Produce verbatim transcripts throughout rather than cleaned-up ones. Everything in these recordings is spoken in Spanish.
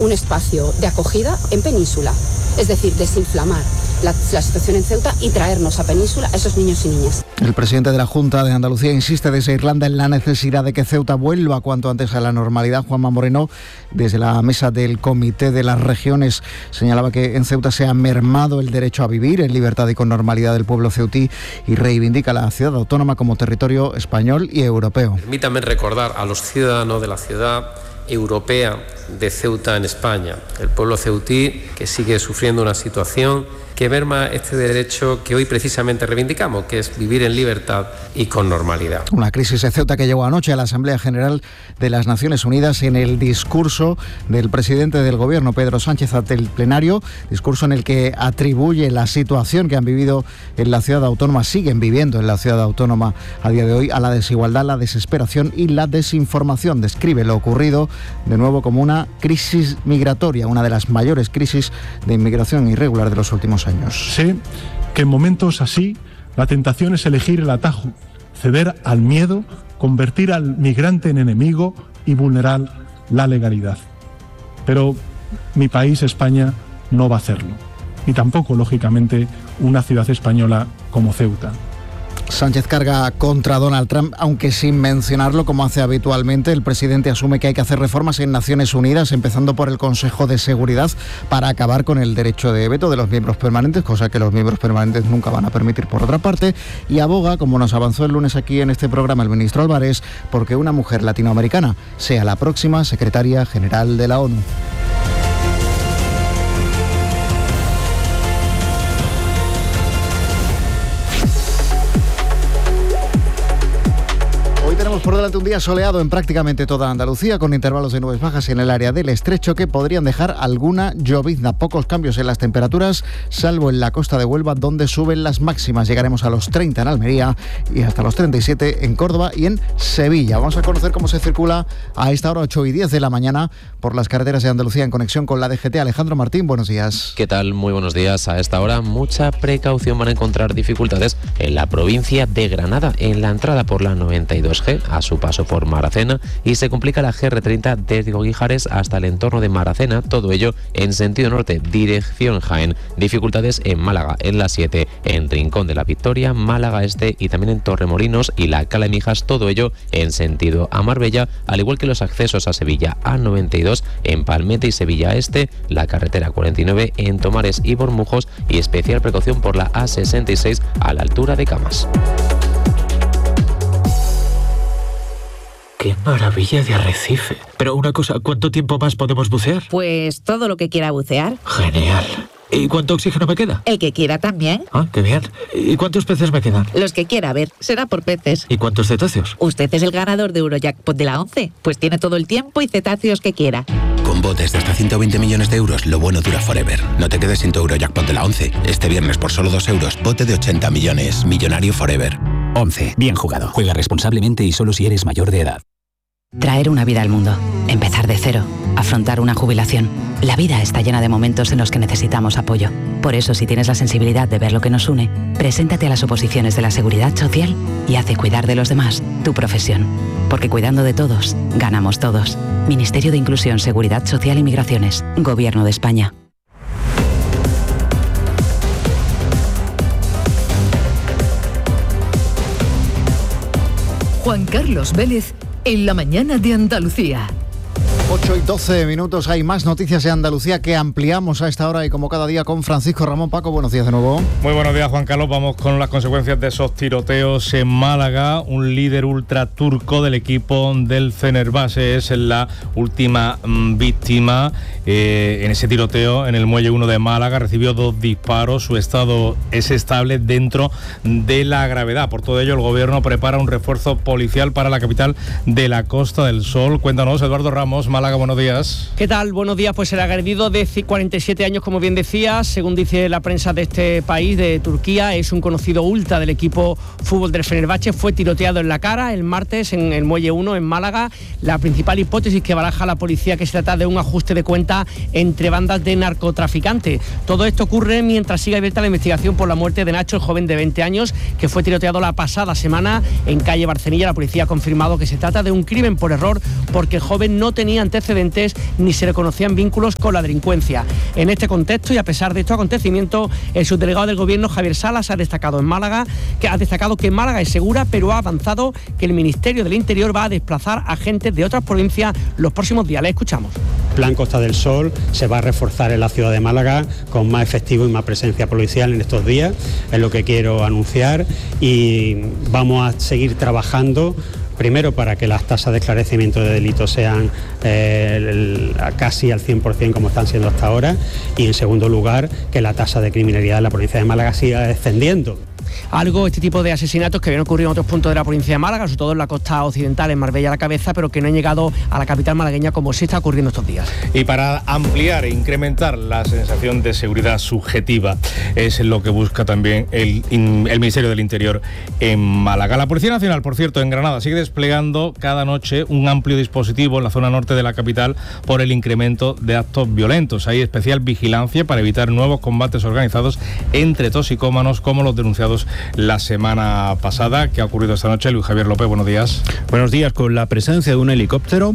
un espacio de acogida en Península, es decir, desinflamar la, la situación en Ceuta y traernos a Península a esos niños y niñas. El presidente de la Junta de Andalucía insiste desde Irlanda en la necesidad de que Ceuta vuelva cuanto antes a la normalidad. Juanma Moreno, desde la mesa del Comité de las Regiones, señalaba que en Ceuta se ha mermado el derecho a vivir en libertad y con normalidad del pueblo ceutí y reivindica la ciudad autónoma como territorio español y europeo. Permítame recordar a los ciudadanos de la ciudad europea de Ceuta en España, el pueblo ceutí que sigue sufriendo una situación que merma este derecho que hoy precisamente reivindicamos, que es vivir en libertad y con normalidad. Una crisis de Ceuta que llegó anoche a la Asamblea General de las Naciones Unidas en el discurso del presidente del Gobierno, Pedro Sánchez, ante el plenario, discurso en el que atribuye la situación que han vivido en la ciudad autónoma, siguen viviendo en la ciudad autónoma a día de hoy, a la desigualdad, la desesperación y la desinformación. Describe lo ocurrido de nuevo como una crisis migratoria, una de las mayores crisis de inmigración irregular de los últimos años. Sé que en momentos así la tentación es elegir el atajo, ceder al miedo, convertir al migrante en enemigo y vulnerar la legalidad. Pero mi país, España, no va a hacerlo. Y tampoco, lógicamente, una ciudad española como Ceuta. Sánchez carga contra Donald Trump, aunque sin mencionarlo como hace habitualmente. El presidente asume que hay que hacer reformas en Naciones Unidas, empezando por el Consejo de Seguridad, para acabar con el derecho de veto de los miembros permanentes, cosa que los miembros permanentes nunca van a permitir por otra parte, y aboga, como nos avanzó el lunes aquí en este programa el ministro Álvarez, porque una mujer latinoamericana sea la próxima secretaria general de la ONU. Tenemos por delante un día soleado en prácticamente toda Andalucía, con intervalos de nubes bajas en el área del Estrecho que podrían dejar alguna llovizna. Pocos cambios en las temperaturas, salvo en la costa de Huelva, donde suben las máximas. Llegaremos a los treinta en Almería y hasta los treinta y siete en Córdoba y en Sevilla. Vamos a conocer cómo se circula a esta hora, ocho y diez de la mañana, por las carreteras de Andalucía en conexión con la D G T. Alejandro Martín, buenos días. ¿Qué tal? Muy buenos días. A esta hora, mucha precaución, van a encontrar dificultades en la provincia de Granada, en la entrada por la noventa y dos G, a su paso por Maracena, y se complica la G R treinta desde Guijares hasta el entorno de Maracena, todo ello en sentido norte, dirección Jaén. Dificultades en Málaga, en la siete, en Rincón de la Victoria, Málaga Este y también en Torremolinos y la Cala de Mijas, todo ello en sentido a Marbella, al igual que los accesos a Sevilla A noventa y dos en Palmete y Sevilla Este, la carretera cuarenta y nueve en Tomares y Bormujos, y especial precaución por la A sesenta y seis a la altura de Camas. ¡Qué maravilla de arrecife! Pero una cosa, ¿cuánto tiempo más podemos bucear? Pues todo lo que quiera bucear. Genial. ¿Y cuánto oxígeno me queda? El que quiera también. Ah, qué bien. ¿Y cuántos peces me quedan? Los que quiera, a ver, será por peces. ¿Y cuántos cetáceos? Usted es el ganador de Eurojackpot de la once, pues tiene todo el tiempo y cetáceos que quiera. Con botes de hasta ciento veinte millones de euros, lo bueno dura forever. No te quedes sin tu Eurojackpot de la once. Este viernes por solo dos euros, bote de ochenta millones. Millonario forever. once. Bien jugado. Juega responsablemente y solo si eres mayor de edad. Traer una vida al mundo, empezar de cero, afrontar una jubilación. La vida está llena de momentos en los que necesitamos apoyo. Por eso, si tienes la sensibilidad de ver lo que nos une, preséntate a las oposiciones de la Seguridad Social y hace cuidar de los demás tu profesión. Porque cuidando de todos, ganamos todos. Ministerio de Inclusión, Seguridad Social y Migraciones. Gobierno de España. Juan Carlos Vélez en la mañana de Andalucía. ocho y doce minutos, hay más noticias de Andalucía que ampliamos a esta hora y como cada día con Francisco Ramón. Paco, buenos días de nuevo. Muy buenos días, Juan Carlos. Vamos con las consecuencias de esos tiroteos en Málaga. Un líder ultra turco del equipo del Fenerbahce es la última mmm, víctima eh, en ese tiroteo en el Muelle uno de Málaga. Recibió dos disparos, su estado es estable dentro de la gravedad. Por todo ello, el gobierno prepara un refuerzo policial para la capital de la Costa del Sol. Cuéntanos, Eduardo Ramos, Málaga, buenos días. ¿Qué tal? Buenos días. Pues el agredido de cuarenta y siete años, como bien decías, según dice la prensa de este país, de Turquía, es un conocido ultra del equipo fútbol del Fenerbahce. Fue tiroteado en la cara el martes en el Muelle uno en Málaga. La principal hipótesis que baraja la policía que se trata de un ajuste de cuenta entre bandas de narcotraficantes. Todo esto ocurre mientras sigue abierta la investigación por la muerte de Nacho, el joven de veinte años, que fue tiroteado la pasada semana en calle Barcenilla. La policía ha confirmado que se trata de un crimen por error porque el joven no tenía antecedentes ni se le conocían vínculos con la delincuencia. En este contexto y a pesar de estos acontecimientos, el subdelegado del Gobierno, Javier Salas, ha destacado en Málaga que ha destacado que Málaga es segura, pero ha avanzado que el Ministerio del Interior va a desplazar agentes de otras provincias los próximos días. Le escuchamos. Plan Costa del Sol se va a reforzar en la ciudad de Málaga con más efectivo y más presencia policial en estos días, es lo que quiero anunciar, y vamos a seguir trabajando primero para que las tasas de esclarecimiento de delitos sean eh, el, casi al cien por ciento como están siendo hasta ahora, y en segundo lugar que la tasa de criminalidad en la provincia de Málaga siga descendiendo. Algo, este tipo de asesinatos que habían ocurrido en otros puntos de la provincia de Málaga, sobre todo en la costa occidental, en Marbella a la cabeza, pero que no han llegado a la capital malagueña como sí está ocurriendo estos días. Y para ampliar e incrementar la sensación de seguridad subjetiva, es lo que busca también el, el Ministerio del Interior en Málaga. La Policía Nacional, por cierto, en Granada sigue desplegando cada noche un amplio dispositivo en la zona norte de la capital por el incremento de actos violentos. Hay especial vigilancia para evitar nuevos combates organizados entre toxicómanos como los denunciados la semana pasada. ¿Qué ha ocurrido esta noche? Luis Javier López, buenos días. Buenos días. Con la presencia de un helicóptero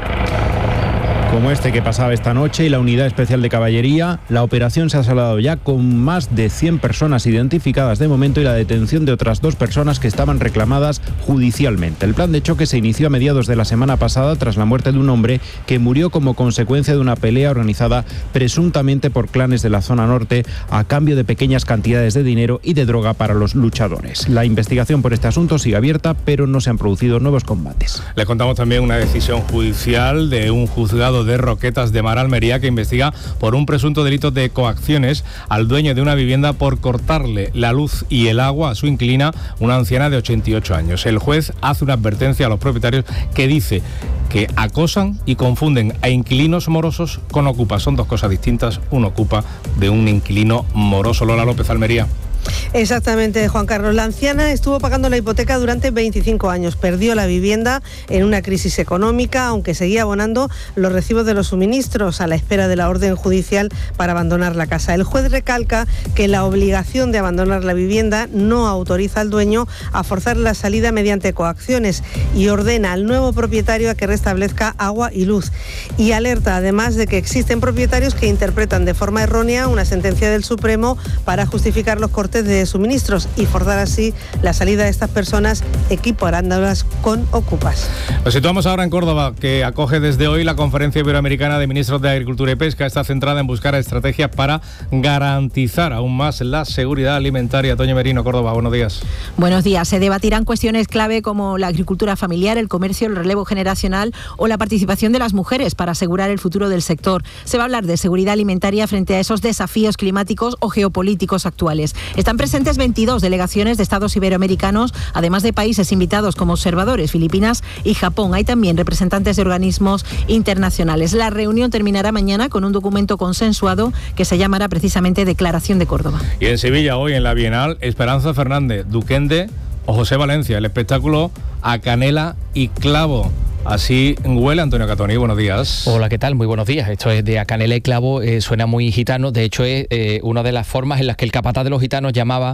como este que pasaba esta noche y la unidad especial de caballería, la operación se ha saldado ya con más de cien personas identificadas de momento y la detención de otras dos personas que estaban reclamadas judicialmente. El plan de choque se inició a mediados de la semana pasada tras la muerte de un hombre que murió como consecuencia de una pelea organizada presuntamente por clanes de la zona norte a cambio de pequeñas cantidades de dinero y de droga para los luchadores. La investigación por este asunto sigue abierta, pero no se han producido nuevos combates. Les contamos también una decisión judicial de un juzgado de Roquetas de Mar, Almería, que investiga por un presunto delito de coacciones al dueño de una vivienda por cortarle la luz y el agua a su inquilina, una anciana de ochenta y ocho años. El juez hace una advertencia a los propietarios que dice que acosan y confunden a inquilinos morosos con ocupas. Son dos cosas distintas, un ocupa de un inquilino moroso. Lola López, Almería. Exactamente, Juan Carlos. La anciana estuvo pagando la hipoteca durante veinticinco años. Perdió la vivienda en una crisis económica, aunque seguía abonando los recibos de los suministros a la espera de la orden judicial para abandonar la casa. El juez recalca que la obligación de abandonar la vivienda no autoriza al dueño a forzar la salida mediante coacciones y ordena al nuevo propietario a que restablezca agua y luz. Y alerta además de que existen propietarios que interpretan de forma errónea una sentencia del Supremo para justificar los cortes de suministros y forzar así la salida de estas personas, equiparándolas con ocupas. Nos situamos ahora en Córdoba, que acoge desde hoy la Conferencia Iberoamericana de Ministros de Agricultura y Pesca. Está centrada en buscar estrategias para garantizar aún más la seguridad alimentaria. Toño Merino, Córdoba, buenos días. Buenos días. Se debatirán cuestiones clave como la agricultura familiar, el comercio, el relevo generacional o la participación de las mujeres para asegurar el futuro del sector. Se va a hablar de seguridad alimentaria frente a esos desafíos climáticos o geopolíticos actuales. Están presentes veintidós delegaciones de estados iberoamericanos, además de países invitados como observadores, Filipinas y Japón. Hay también representantes de organismos internacionales. La reunión terminará mañana con un documento consensuado que se llamará precisamente Declaración de Córdoba. Y en Sevilla, hoy en la Bienal, Esperanza Fernández, Duquende o José Valencia, el espectáculo A Canela y Clavo. Así huele Antonio Catoni, buenos días. Hola, ¿qué tal? Muy buenos días. Esto es de A Canela y Clavo, eh, suena muy gitano. De hecho, es eh, una de las formas en las que el capataz de los gitanos llamaba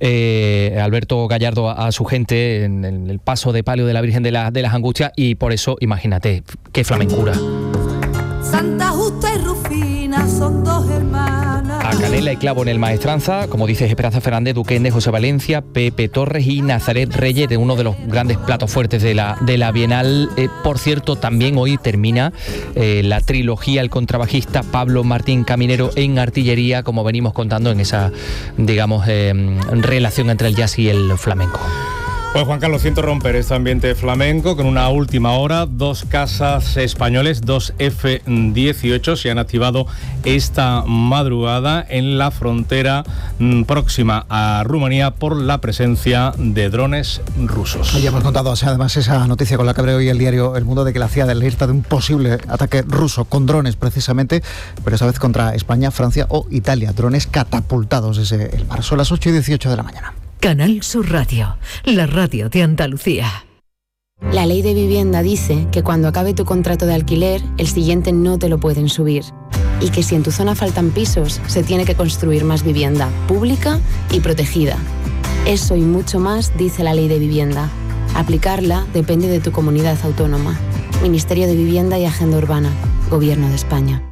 eh, Alberto Gallardo a, a su gente en, en el paso de palio de la Virgen de, la, de las Angustias, y por eso, imagínate, qué flamencura. Santa Justa y Rufina son dos hermanas. A Canela y Clavo en el Maestranza, como dices, Esperanza Fernández, Duquende, José Valencia, Pepe Torres y Nazaret Reyes, de uno de los grandes platos fuertes de la, de la Bienal. Eh, por cierto, también hoy termina eh, la trilogía El contrabajista Pablo Martín Caminero en artillería, como venimos contando en esa, digamos, eh, relación entre el jazz y el flamenco. Pues Juan Carlos, siento romper este ambiente flamenco con una última hora. Dos cazas españoles, dos F dieciocho, se han activado esta madrugada en la frontera mmm, próxima a Rumanía por la presencia de drones rusos. Ya hemos contado, o sea, además esa noticia con la que abre hoy el diario El Mundo de que la C I A alerta de un posible ataque ruso con drones precisamente, pero esta vez contra España, Francia o Italia. Drones catapultados desde el mar. Son las ocho y dieciocho de la mañana. Canal Sur Radio, la radio de Andalucía. La ley de vivienda dice que cuando acabe tu contrato de alquiler, el siguiente no te lo pueden subir. Y que si en tu zona faltan pisos, se tiene que construir más vivienda, pública y protegida. Eso y mucho más dice la ley de vivienda. Aplicarla depende de tu comunidad autónoma. Ministerio de Vivienda y Agenda Urbana, Gobierno de España.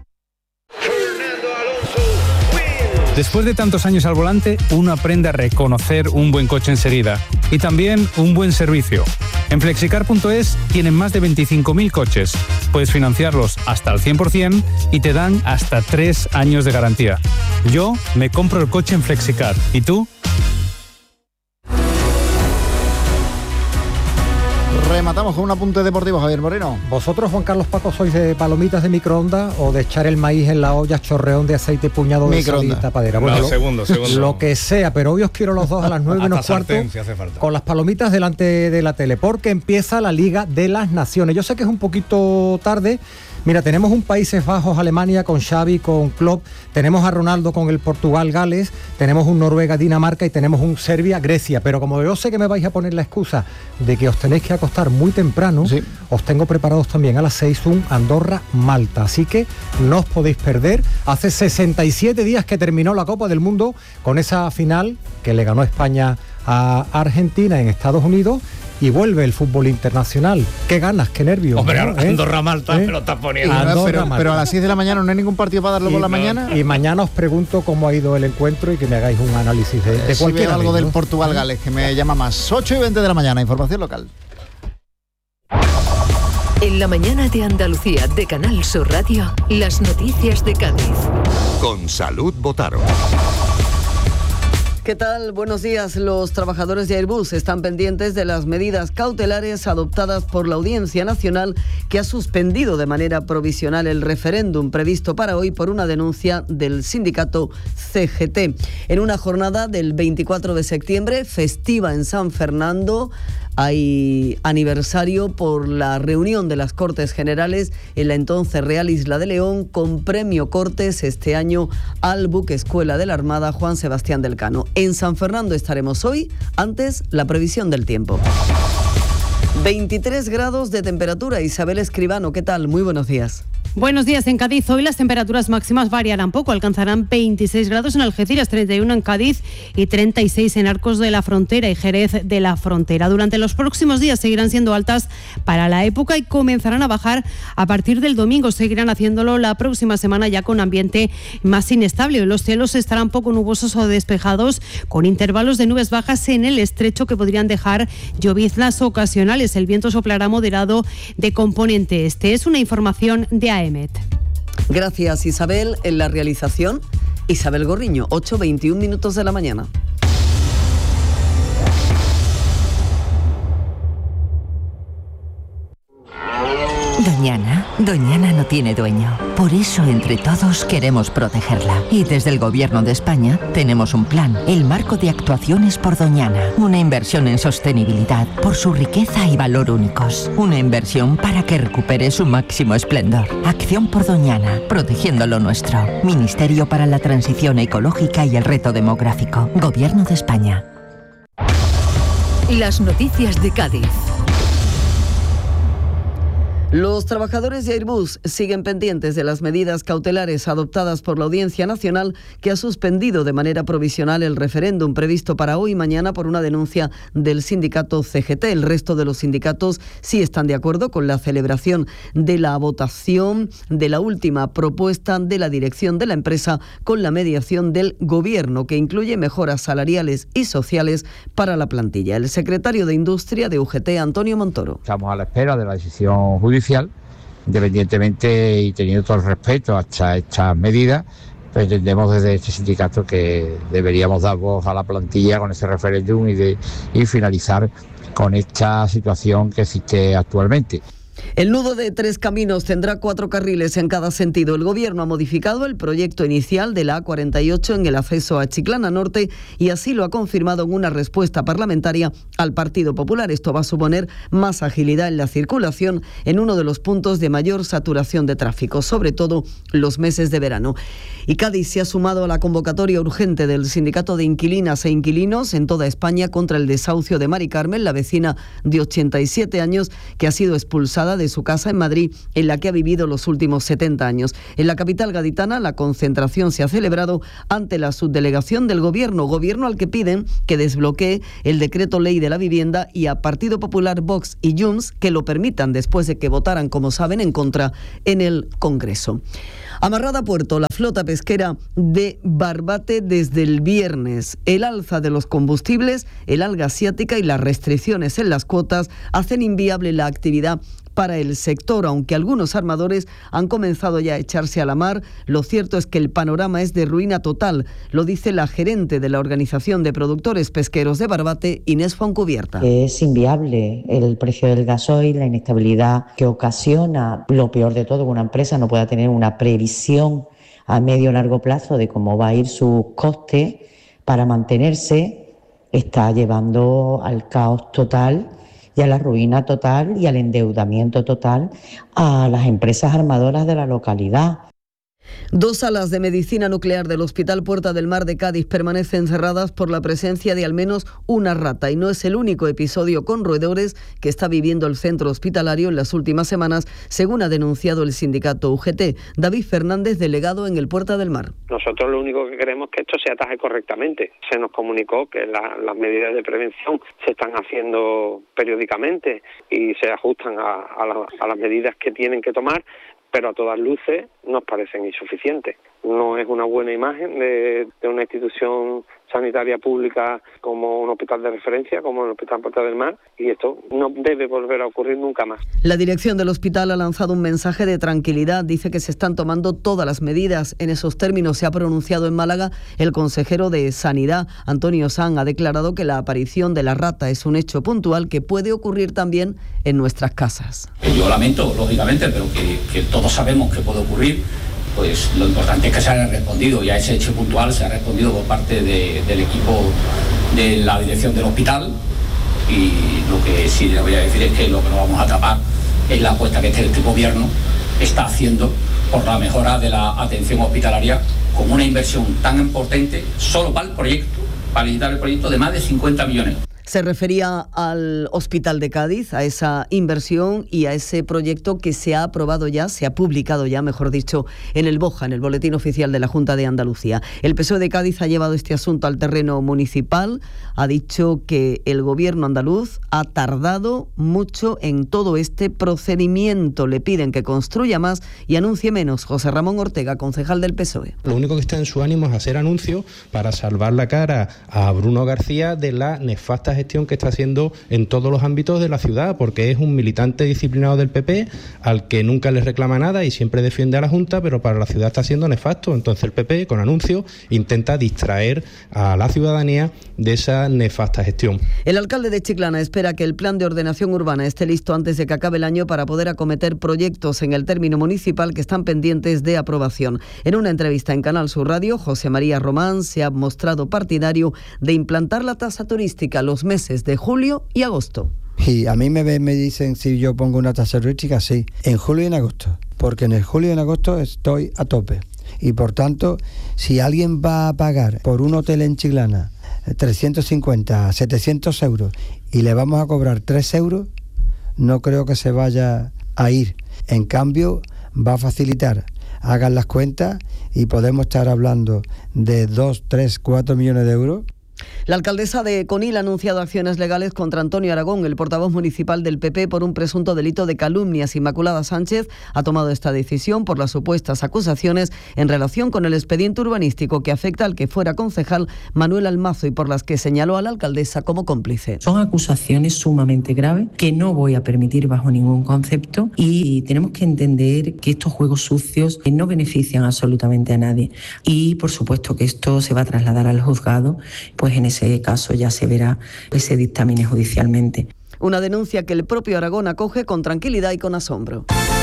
Después de tantos años al volante, uno aprende a reconocer un buen coche enseguida y también un buen servicio. En flexicar punto es tienen más de veinticinco mil coches. Puedes financiarlos hasta el cien por ciento y te dan hasta tres años de garantía. Yo me compro el coche en Flexicar. ¿Y tú? Rematamos con un apunte deportivo, Javier Moreno. ¿Vosotros, Juan Carlos Paco, sois de palomitas de microondas o de echar el maíz en la olla, chorreón de aceite, puñado de sal y tapadera? Bueno, no, lo, segundo, segundo. Lo que sea, pero hoy os quiero los dos a las nueve menos cuarto si hace falta. Con las palomitas delante de la tele, porque empieza la Liga de las Naciones. Yo sé que es un poquito tarde. Mira, tenemos un Países Bajos, Alemania con Xavi, con Klopp, tenemos a Ronaldo con el Portugal, Gales, tenemos un Noruega, Dinamarca y tenemos un Serbia, Grecia. Pero como yo sé que me vais a poner la excusa de que os tenéis que acostar muy temprano, sí, os tengo preparados también a las seis un Andorra, Malta. Así que no os podéis perder. Hace sesenta y siete días que terminó la Copa del Mundo con esa final que le ganó España a Argentina en Estados Unidos. Y vuelve el fútbol internacional. Qué ganas, qué nervios. Hombre, ¿no? Andorra Malta, ¿Eh? me lo estás poniendo. Andorra, pero, Malta. pero a las seis de la mañana no hay ningún partido para darlo y, por la no, mañana. Y mañana os pregunto cómo ha ido el encuentro y que me hagáis un análisis de, de si cualquier veo algo vez, del ¿no? Portugal-Gales que me llama más. ocho y veinte de la mañana, información local. En la mañana de Andalucía de Canal Sur Radio, las noticias de Cádiz. Con Salud Botaro. ¿Qué tal? Buenos días. Los trabajadores de Airbus están pendientes de las medidas cautelares adoptadas por la Audiencia Nacional, que ha suspendido de manera provisional el referéndum previsto para hoy por una denuncia del sindicato C G T. En una jornada del veinticuatro de septiembre, festiva en San Fernando, hay aniversario por la reunión de las Cortes Generales en la entonces Real Isla de León, con premio Cortes este año al buque Escuela de la Armada Juan Sebastián del Cano. En San Fernando estaremos hoy, antes la previsión del tiempo. veintitrés grados de temperatura. Isabel Escribano, ¿qué tal? Muy buenos días. Buenos días. En Cádiz hoy las temperaturas máximas variarán poco, alcanzarán veintiséis grados en Algeciras, treinta y uno en Cádiz y treinta y seis en Arcos de la Frontera y Jerez de la Frontera. Durante los próximos días seguirán siendo altas para la época y comenzarán a bajar a partir del domingo. Seguirán haciéndolo la próxima semana ya con ambiente más inestable. Los cielos estarán poco nubosos o despejados, con intervalos de nubes bajas en el estrecho que podrían dejar lloviznas ocasionales. El viento soplará moderado de componente este. Es una información de A E M E T. Gracias, Isabel. En la realización, Isabel Gorriño, ocho veintiún minutos de la mañana. Doñana, Doñana no tiene dueño. Por eso, entre todos, queremos protegerla. Y desde el Gobierno de España tenemos un plan, el Marco de Actuaciones por Doñana. Una inversión en sostenibilidad por su riqueza y valor únicos. Una inversión para que recupere su máximo esplendor. Acción por Doñana, protegiendo lo nuestro. Ministerio para la Transición Ecológica y el Reto Demográfico. Gobierno de España. Las noticias de Cádiz. Los trabajadores de Airbus siguen pendientes de las medidas cautelares adoptadas por la Audiencia Nacional, que ha suspendido de manera provisional el referéndum previsto para hoy y mañana por una denuncia del sindicato C G T. El resto de los sindicatos sí están de acuerdo con la celebración de la votación de la última propuesta de la dirección de la empresa, con la mediación del Gobierno, que incluye mejoras salariales y sociales para la plantilla. El secretario de Industria de U G T, Antonio Montoro. Estamos a la espera de la decisión judicial. Independientemente y teniendo todo el respeto hasta estas medidas, pues entendemos desde este sindicato que deberíamos dar voz a la plantilla con ese referéndum y, de, y finalizar con esta situación que existe actualmente. El nudo de Tres Caminos tendrá cuatro carriles en cada sentido. El Gobierno ha modificado el proyecto inicial de la A cuarenta y ocho en el acceso a Chiclana Norte y así lo ha confirmado en una respuesta parlamentaria al Partido Popular. Esto va a suponer más agilidad en la circulación en uno de los puntos de mayor saturación de tráfico, sobre todo los meses de verano. Y Cádiz se ha sumado a la convocatoria urgente del Sindicato de Inquilinas e Inquilinos en toda España contra el desahucio de Mari Carmen, la vecina de ochenta y siete años que ha sido expulsada alejada de su casa en Madrid, en la que ha vivido los últimos setenta años. En la capital gaditana, la concentración se ha celebrado ante la subdelegación del Gobierno, Gobierno al que piden que desbloquee el decreto ley de la vivienda, y a Partido Popular, Vox y Junts que lo permitan después de que votaran, como saben, en contra en el Congreso. Amarrada a puerto la flota pesquera de Barbate desde el viernes. El alza de los combustibles, el alga asiática y las restricciones en las cuotas hacen inviable la actividad para el sector, aunque algunos armadores han comenzado ya a echarse a la mar. Lo cierto es que el panorama es de ruina total, lo dice la gerente de la Organización de Productores Pesqueros de Barbate, Inés Foncubierta. Es inviable el precio del gasoil, la inestabilidad que ocasiona, lo peor de todo, que una empresa no pueda tener una previsión a medio o largo plazo de cómo va a ir su coste para mantenerse, está llevando al caos total y a la ruina total y al endeudamiento total a las empresas armadoras de la localidad. Dos salas de medicina nuclear del Hospital Puerta del Mar de Cádiz permanecen cerradas por la presencia de al menos una rata, y no es el único episodio con roedores que está viviendo el centro hospitalario en las últimas semanas, según ha denunciado el sindicato U G T. David Fernández, delegado en el Puerta del Mar. Nosotros lo único que queremos es que esto se ataje correctamente. Se nos comunicó que la, las medidas de prevención se están haciendo periódicamente y se ajustan a, a, la, a las medidas que tienen que tomar, pero a todas luces nos parecen insuficientes. No es una buena imagen de, de una institución sanitaria pública como un hospital de referencia, como el Hospital Puerta del Mar, y esto no debe volver a ocurrir nunca más. La dirección del hospital ha lanzado un mensaje de tranquilidad. Dice que se están tomando todas las medidas. En esos términos se ha pronunciado en Málaga el consejero de Sanidad, Antonio Sanz. Ha declarado que la aparición de la rata es un hecho puntual que puede ocurrir también en nuestras casas. Yo lamento, lógicamente, pero que, que todos sabemos que puede ocurrir. Pues lo importante es que se haya respondido, y a ese hecho puntual se ha respondido por parte de, del equipo de la dirección del hospital, y lo que sí le voy a decir es que lo que no vamos a tapar es la apuesta que este gobierno está haciendo por la mejora de la atención hospitalaria, con una inversión tan importante solo para el proyecto, para licitar el proyecto, de más de cincuenta millones. Se refería al Hospital de Cádiz, a esa inversión y a ese proyecto que se ha aprobado ya, se ha publicado ya, mejor dicho, en el BOJA, en el Boletín Oficial de la Junta de Andalucía. El P S O E de Cádiz ha llevado este asunto al terreno municipal, ha dicho que el gobierno andaluz ha tardado mucho en todo este procedimiento. Le piden que construya más y anuncie menos. José Ramón Ortega, concejal del P S O E. Lo único que está en su ánimo es hacer anuncios para salvar la cara a Bruno García de la nefasta gestión que está haciendo en todos los ámbitos de la ciudad, porque es un militante disciplinado del P P al que nunca le reclama nada y siempre defiende a la Junta, pero para la ciudad está siendo nefasto. Entonces el P P, con anuncios, intenta distraer a la ciudadanía de esa nefasta gestión. El alcalde de Chiclana espera que el plan de ordenación urbana esté listo antes de que acabe el año para poder acometer proyectos en el término municipal que están pendientes de aprobación. En una entrevista en Canal Sur Radio, José María Román se ha mostrado partidario de implantar la tasa turística los meses de julio y agosto. Y a mí me, me dicen si yo pongo una tasa turística, sí, en julio y en agosto, porque en el julio y en agosto estoy a tope. Y por tanto, si alguien va a pagar por un hotel en Chiclana trescientos cincuenta, setecientos euros y le vamos a cobrar tres euros, no creo que se vaya a ir. En cambio, va a facilitar. Hagan las cuentas y podemos estar hablando de dos, tres, cuatro millones de euros. La alcaldesa de Conil ha anunciado acciones legales contra Antonio Aragón, el portavoz municipal del P P, por un presunto delito de calumnias. Inmaculada Sánchez ha tomado esta decisión por las supuestas acusaciones en relación con el expediente urbanístico que afecta al que fuera concejal Manuel Almazo y por las que señaló a la alcaldesa como cómplice. Son acusaciones sumamente graves que no voy a permitir bajo ningún concepto, y tenemos que entender que estos juegos sucios no benefician absolutamente a nadie, y por supuesto que esto se va a trasladar al juzgado, pues en ese caso ya se verá que se dictamine judicialmente. Una denuncia que el propio Aragón acoge con tranquilidad y con asombro.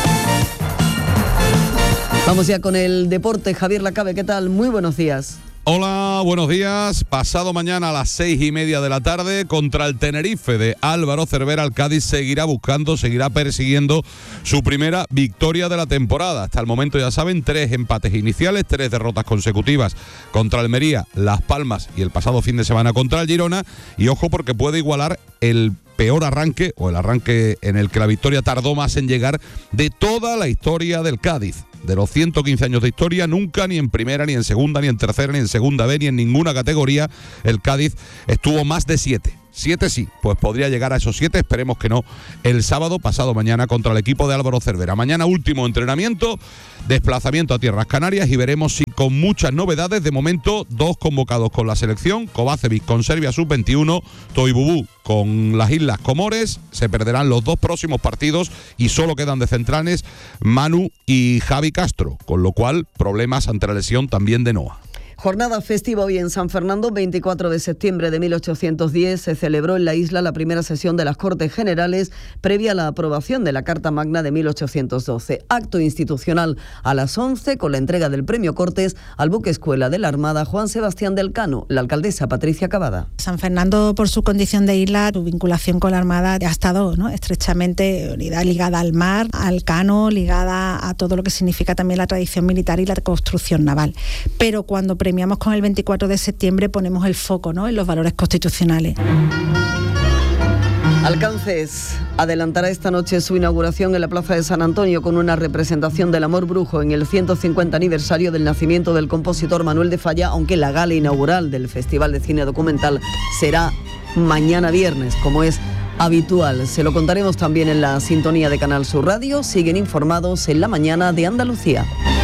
Vamos ya con el deporte. Javier Lacabe, ¿qué tal? Muy buenos días. Hola, buenos días. Pasado mañana a las seis y media de la tarde contra el Tenerife de Álvaro Cervera, el Cádiz seguirá buscando, seguirá persiguiendo su primera victoria de la temporada. Hasta el momento, ya saben, tres empates iniciales, tres derrotas consecutivas contra Almería, Las Palmas y el pasado fin de semana contra el Girona. Y ojo, porque puede igualar el peor arranque, o el arranque en el que la victoria tardó más en llegar, de toda la historia del Cádiz. De los ciento quince años de historia, nunca ni en primera, ni en segunda, ni en tercera, ni en segunda B, ni en ninguna categoría, el Cádiz estuvo más de siete. Siete sí, pues podría llegar a esos siete, esperemos que no, el sábado pasado mañana contra el equipo de Álvaro Cervera. Mañana último entrenamiento, desplazamiento a Tierras Canarias y veremos si con muchas novedades. De momento, dos convocados con la selección, Kovacevic con Serbia sub veintiuno, Toibubú con las Islas Comores. Se perderán los dos próximos partidos y solo quedan de centrales Manu y Javi Castro, con lo cual problemas ante la lesión también de Noah. Jornada festiva hoy en San Fernando. Veinticuatro de septiembre de mil ochocientos diez se celebró en la isla la primera sesión de las Cortes Generales previa a la aprobación de la Carta Magna de mil ochocientos doce. Acto institucional a las once con la entrega del Premio Cortes al buque escuela de la Armada Juan Sebastián del Cano. La alcaldesa Patricia Cavada. San Fernando, por su condición de isla, su vinculación con la Armada ha estado, ¿no?, estrechamente unida, ligada al mar, al Cano, ligada a todo lo que significa también la tradición militar y la construcción naval. Pero cuando premiamos con el veinticuatro de septiembre ponemos el foco, ¿no?, en los valores constitucionales. Alcances adelantará esta noche su inauguración en la Plaza de San Antonio con una representación del Amor Brujo en el ciento cincuenta aniversario del nacimiento del compositor Manuel de Falla, aunque la gala inaugural del Festival de Cine Documental será mañana viernes, como es habitual. Se lo contaremos también en la sintonía de Canal Sur Radio. Siguen informados en La Mañana de Andalucía.